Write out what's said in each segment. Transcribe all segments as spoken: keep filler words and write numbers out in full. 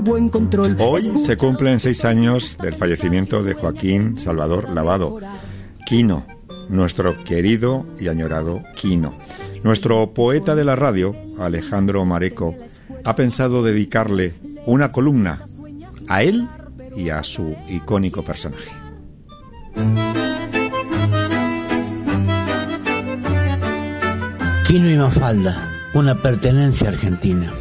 buen control. Hoy se cumplen seis años del fallecimiento de Joaquín Salvador Lavado, Quino, nuestro querido y añorado Quino. Nuestro poeta de la radio, Alejandro Mareco, ha pensado dedicarle una columna a él y a su icónico personaje. Quino y Mafalda, una pertenencia argentina.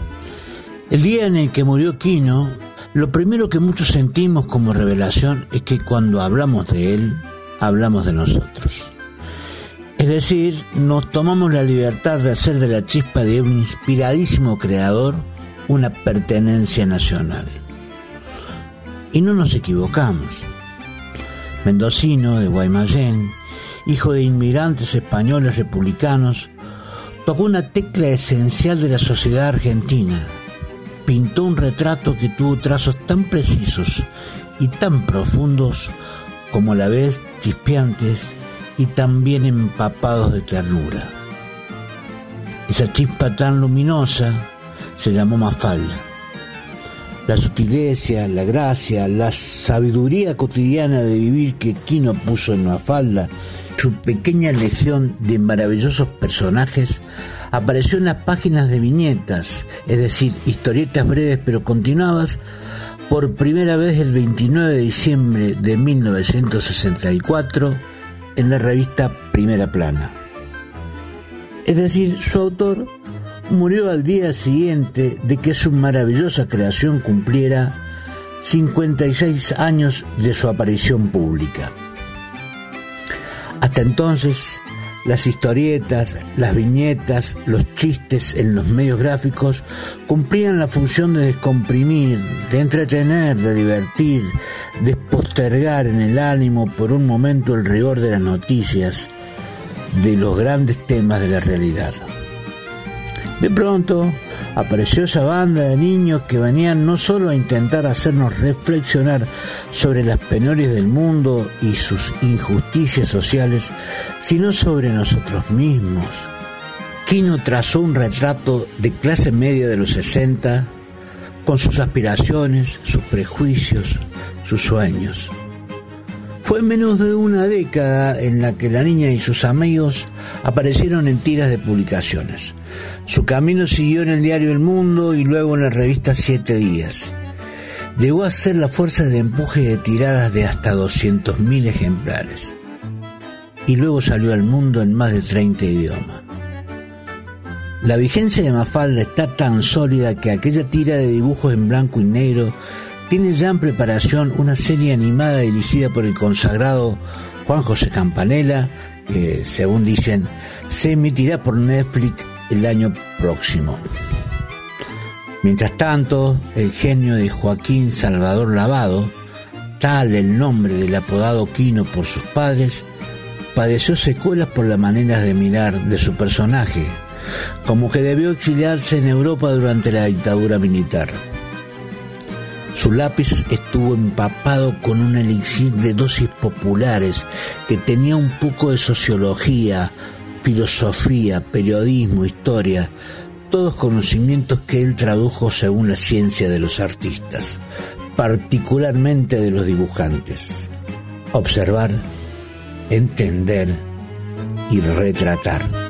El día en el que murió Quino, lo primero que muchos sentimos como revelación es que cuando hablamos de él, hablamos de nosotros. Es decir, nos tomamos la libertad de hacer de la chispa de un inspiradísimo creador una pertenencia nacional. Y no nos equivocamos. Mendocino de Guaymallén, hijo de inmigrantes españoles republicanos, tocó una tecla esencial de la sociedad argentina. Pintó un retrato que tuvo trazos tan precisos y tan profundos como a la vez chispeantes y también empapados de ternura. Esa chispa tan luminosa se llamó Mafalda. La sutileza, la gracia, la sabiduría cotidiana de vivir que Quino puso en Mafalda, su pequeña legión de maravillosos personajes, apareció en las páginas de viñetas, es decir, historietas breves pero continuadas, por primera vez el veintinueve de diciembre de mil novecientos sesenta y cuatro en la revista Primera Plana. Es decir, su autor murió al día siguiente de que su maravillosa creación cumpliera cincuenta y seis años de su aparición pública. Hasta entonces, las historietas, las viñetas, los chistes en los medios gráficos cumplían la función de descomprimir, de entretener, de divertir, de postergar en el ánimo por un momento el rigor de las noticias, de los grandes temas de la realidad. De pronto apareció esa banda de niños que venían no solo a intentar hacernos reflexionar sobre las penurias del mundo y sus injusticias sociales, sino sobre nosotros mismos. Quino trazó un retrato de clase media de los sesenta, con sus aspiraciones, sus prejuicios, sus sueños. Fue menos de una década en la que la niña y sus amigos aparecieron en tiras de publicaciones. Su camino siguió en el diario El Mundo y luego en la revista Siete Días. Llegó a ser la fuerza de empuje de tiradas de hasta doscientos mil ejemplares. Y luego salió al mundo en más de treinta idiomas. La vigencia de Mafalda está tan sólida que aquella tira de dibujos en blanco y negro tiene ya en preparación una serie animada dirigida por el consagrado Juan José Campanella, que según dicen se emitirá por Netflix el año próximo. Mientras tanto, el genio de Joaquín Salvador Lavado, tal el nombre del apodado Quino por sus padres, padeció secuelas por la manera de mirar de su personaje, como que debió exiliarse en Europa durante la dictadura militar. Su lápiz estuvo empapado con un elixir de dosis populares que tenía un poco de sociología, filosofía, periodismo, historia, todos conocimientos que él tradujo según la ciencia de los artistas, particularmente de los dibujantes. Observar, entender y retratar.